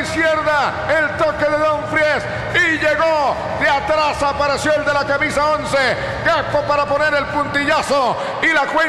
izquierda, el toque de Dumfries y llegó de atrás, apareció el de la camisa 11, Gakpo para poner el puntillazo y la cuenta.